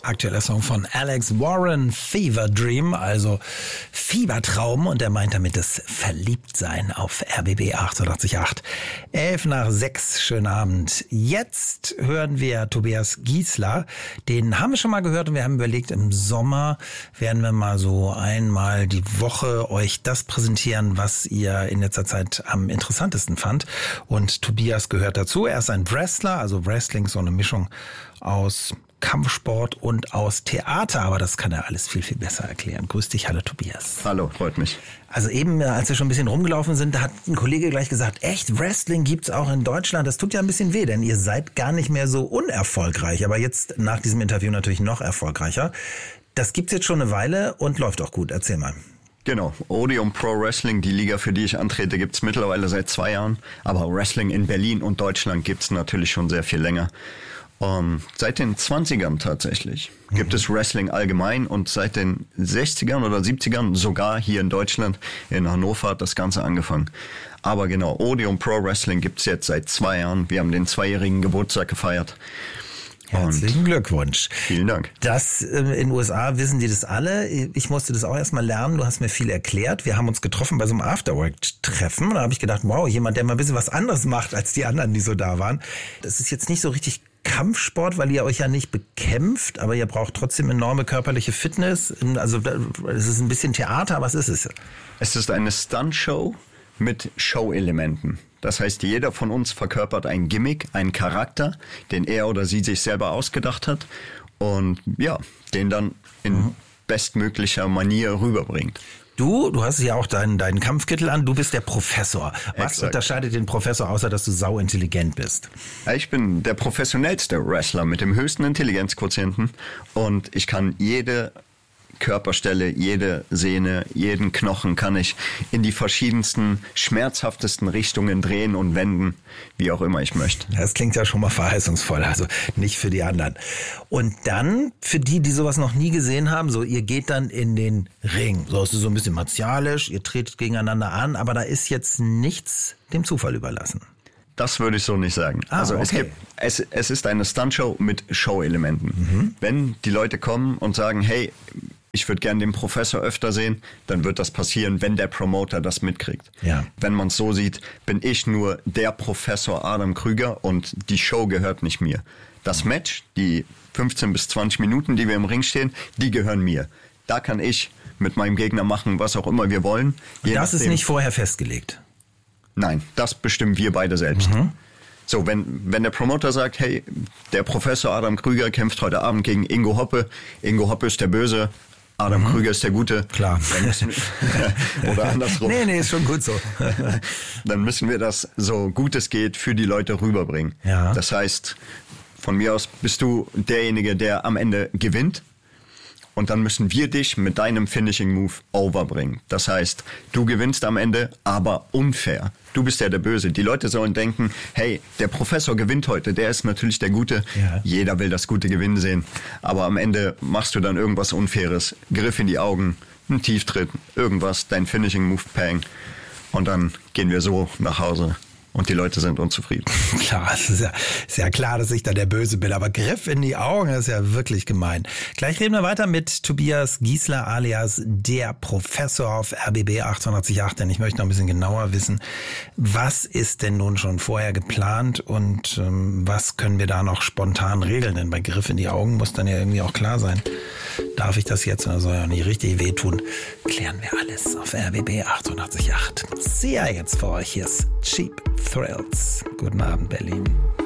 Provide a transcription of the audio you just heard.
Aktueller Song von Alex Warren, Fever Dream, also Fiebertraum, und er meint damit das Verliebtsein auf RBB 88.8. 5:11, schönen Abend. Jetzt hören wir Tobias Giesler, den haben wir schon mal gehört und wir haben überlegt, im Sommer werden wir mal so einmal die Woche euch das präsentieren, was ihr in letzter Zeit am interessantesten fand, und Tobias gehört dazu. Er ist ein Wrestler, also Wrestling ist so eine Mischung aus Kampfsport und aus Theater, aber das kann er alles viel, viel besser erklären. Grüß dich, hallo Tobias. Hallo, freut mich. Also eben, als wir schon ein bisschen rumgelaufen sind, da hat ein Kollege gleich gesagt, echt, Wrestling gibt's auch in Deutschland. Das tut ja ein bisschen weh, denn ihr seid gar nicht mehr so unerfolgreich, aber jetzt nach diesem Interview natürlich noch erfolgreicher. Das gibt's jetzt schon eine Weile und läuft auch gut. Erzähl mal. Genau, Odeon Pro Wrestling, die Liga, für die ich antrete, gibt's mittlerweile seit 2 Jahren. Aber Wrestling in Berlin und Deutschland gibt's natürlich schon sehr viel länger. Seit den 20ern tatsächlich gibt es Wrestling allgemein, und seit den 60ern oder 70ern sogar hier in Deutschland, in Hannover, hat das Ganze angefangen. Aber genau, Odeon Pro Wrestling gibt's jetzt seit 2 Jahren. Wir haben den 2-jährigen Geburtstag gefeiert. Herzlichen Glückwunsch. Vielen Dank. Das in den USA wissen die das alle. Ich musste das auch erstmal lernen. Du hast mir viel erklärt. Wir haben uns getroffen bei so einem Afterwork-Treffen. Da habe ich gedacht, wow, jemand, der mal ein bisschen was anderes macht als die anderen, die so da waren. Das ist jetzt nicht so richtig Kampfsport, weil ihr euch ja nicht bekämpft, aber ihr braucht trotzdem enorme körperliche Fitness. Also es ist ein bisschen Theater. Was ist es? Es ist eine Stuntshow mit Show-Elementen. Das heißt, jeder von uns verkörpert ein Gimmick, einen Charakter, den er oder sie sich selber ausgedacht hat und ja, den dann in bestmöglicher Manier rüberbringt. Du hast ja auch deinen Kampfkittel an, du bist der Professor. Was Exakt. Unterscheidet den Professor, außer dass du sauintelligent bist? Ich bin der professionellste Wrestler mit dem höchsten Intelligenzquotienten und ich kann jede Körperstelle, jede Sehne, jeden Knochen kann ich in die verschiedensten, schmerzhaftesten Richtungen drehen und wenden, wie auch immer ich möchte. Das klingt ja schon mal verheißungsvoll, also nicht für die anderen. Und dann, für die sowas noch nie gesehen haben, so ihr geht dann in den Ring. So ist es so ein bisschen martialisch, ihr tretet gegeneinander an, aber da ist jetzt nichts dem Zufall überlassen. Das würde ich so nicht sagen. Okay. Es ist eine Stuntshow mit Show-Elementen. Wenn die Leute kommen und sagen, hey, ich würde gerne den Professor öfter sehen, dann wird das passieren, wenn der Promoter das mitkriegt. Ja. Wenn man es so sieht, bin ich nur der Professor Adam Krüger und die Show gehört nicht mir. Das Match, die 15 bis 20 Minuten, die wir im Ring stehen, die gehören mir. Da kann ich mit meinem Gegner machen, was auch immer wir wollen. Das ist nicht vorher festgelegt? Nein, das bestimmen wir beide selbst. So, wenn der Promoter sagt, hey, der Professor Adam Krüger kämpft heute Abend gegen Ingo Hoppe. Ingo Hoppe ist der Böse, Adam Krüger ist der Gute. Klar. Oder andersrum. Nee, ist schon gut so. Dann müssen wir das so gut es geht für die Leute rüberbringen. Ja. Das heißt, von mir aus bist du derjenige, der am Ende gewinnt. Und dann müssen wir dich mit deinem Finishing-Move overbringen. Das heißt, du gewinnst am Ende, aber unfair. Du bist ja der Böse. Die Leute sollen denken, hey, der Professor gewinnt heute, der ist natürlich der Gute. Ja. Jeder will das gute Gewinn sehen. Aber am Ende machst du dann irgendwas Unfaires. Griff in die Augen, ein Tieftritt, irgendwas, dein Finishing-Move, Pang. Und dann gehen wir so nach Hause. Und die Leute sind unzufrieden. Klar, es ist ja klar, dass ich da der Böse bin. Aber Griff in die Augen, das ist ja wirklich gemein. Gleich reden wir weiter mit Tobias Giesler alias der Professor auf RBB 88.8. Denn ich möchte noch ein bisschen genauer wissen, was ist denn nun schon vorher geplant und was können wir da noch spontan regeln? Denn bei Griff in die Augen muss dann ja irgendwie auch klar sein. Darf ich das jetzt? Das soll ja nicht richtig wehtun. Klären wir alles auf RBB 88.8. Sehr jetzt für euch. Hier ist Cheap Thrills. Guten Abend, Berlin.